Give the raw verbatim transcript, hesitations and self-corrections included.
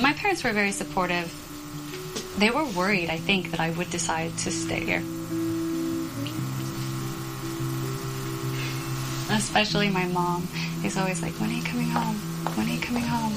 my parents were very supportive. They were worried, I think, that I would decide to stay here. Especially my mom is always like, when are you coming home? When are you coming home?